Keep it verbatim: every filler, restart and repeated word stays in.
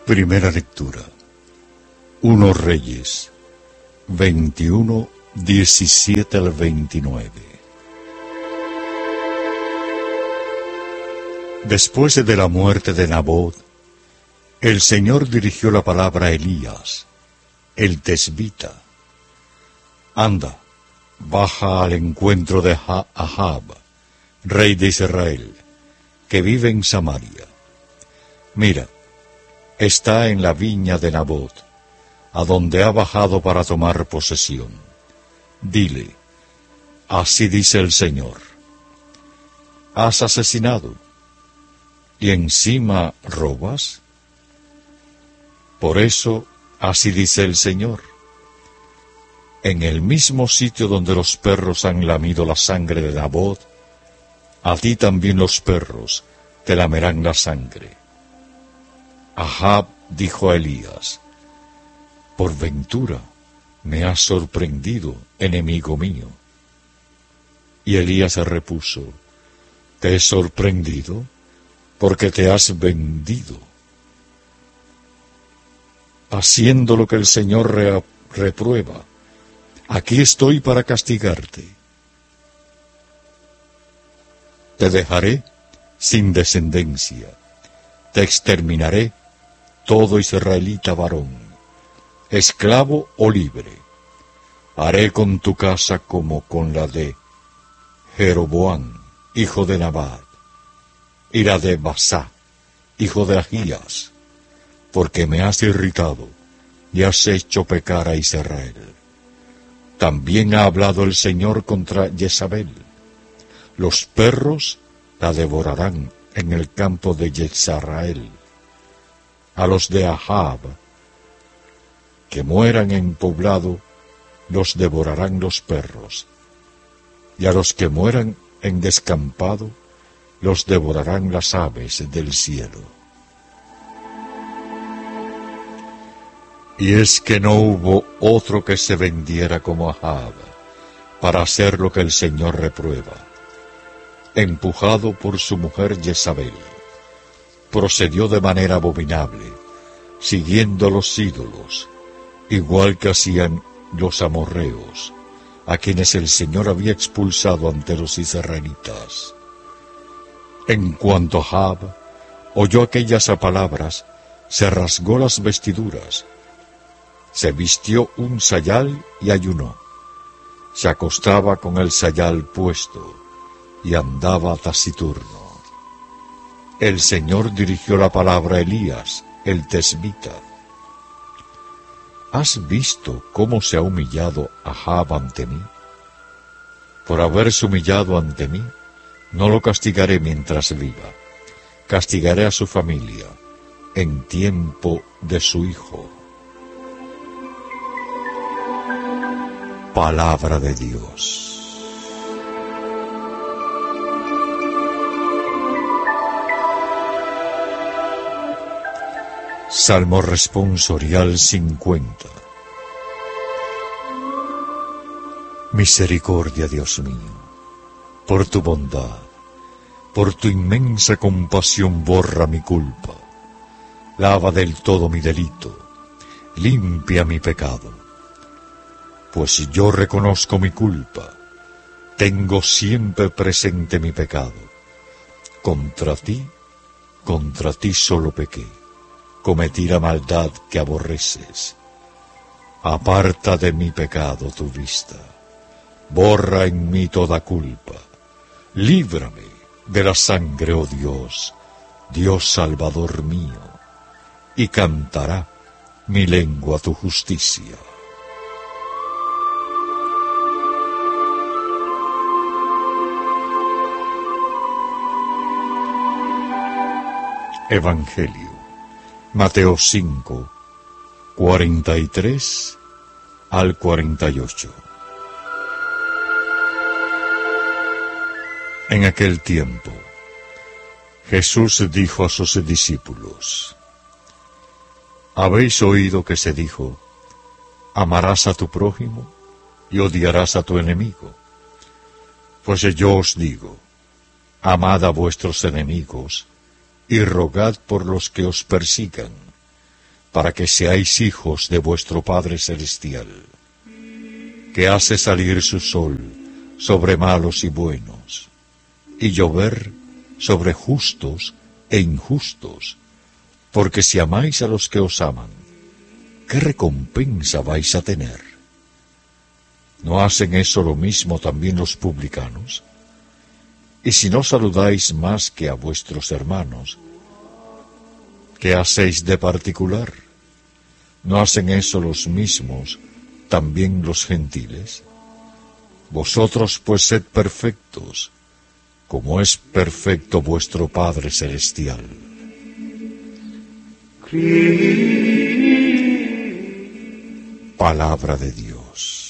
Primera lectura. Uno Reyes, veintiuno, diecisiete al veintinueve. Después de la muerte de Nabot, el Señor dirigió la palabra a Elías, el tesbita. Anda, baja al encuentro de Ahab, rey de Israel, que vive en Samaria. Mira, está en la viña de Nabot, a donde ha bajado para tomar posesión. Dile, así dice el Señor: ¿has asesinado y encima robas? Por eso, así dice el Señor: en el mismo sitio donde los perros han lamido la sangre de Nabot, a ti también los perros te lamerán la sangre. Ahab dijo a Elías: por ventura me has sorprendido, enemigo mío. Y Elías repuso: ¿te he sorprendido? Porque te has vendido, haciendo lo que el Señor re reprueba. Aquí estoy para castigarte. Te dejaré sin descendencia, te exterminaré todo israelita varón, esclavo o libre. Haré con tu casa como con la de Jeroboam, hijo de Nabat, y la de Basá, hijo de Ahías, porque me has irritado y has hecho pecar a Israel. También ha hablado el Señor contra Jezabel. Los perros la devorarán en el campo de Jezreel. A los de Ahab, que mueran en poblado, los devorarán los perros, y a los que mueran en descampado, los devorarán las aves del cielo. Y es que no hubo otro que se vendiera como Ahab, para hacer lo que el Señor reprueba. Empujado por su mujer Jezabel, procedió de manera abominable, siguiendo los ídolos, igual que hacían los amorreos, a quienes el Señor había expulsado ante los israelitas. En cuanto Ahab oyó aquellas palabras, se rasgó las vestiduras, se vistió un sayal y ayunó. Se acostaba con el sayal puesto y andaba taciturno. El Señor dirigió la palabra a Elías, el tesbita. ¿Has visto cómo se ha humillado Ahab ante mí? Por haberse humillado ante mí, no lo castigaré mientras viva. Castigaré a su familia en tiempo de su hijo. Palabra de Dios. Salmo responsorial cincuenta. Misericordia, Dios mío, por tu bondad, por tu inmensa compasión borra mi culpa, lava del todo mi delito, limpia mi pecado. Pues yo reconozco mi culpa, tengo siempre presente mi pecado. Contra ti, contra ti solo pequé, cometí la maldad que aborreces. Aparta de mi pecado tu vista, borra en mí toda culpa, líbrame de la sangre, oh Dios, Dios Salvador mío, y cantará mi lengua tu justicia. Evangelio, Mateo cinco, cuarenta y tres al cuarenta y ocho. En aquel tiempo, Jesús dijo a sus discípulos: ¿habéis oído que se dijo, amarás a tu prójimo y odiarás a tu enemigo? Pues yo os digo, amad a vuestros enemigos y rogad por los que os persigan, para que seáis hijos de vuestro Padre Celestial, que hace salir su sol sobre malos y buenos, y llover sobre justos e injustos, porque si amáis a los que os aman, ¿qué recompensa vais a tener? ¿No hacen eso lo mismo también los publicanos? Y si no saludáis más que a vuestros hermanos, ¿qué hacéis de particular? ¿No hacen eso los mismos también los gentiles? Vosotros pues sed perfectos, como es perfecto vuestro Padre Celestial. Palabra de Dios.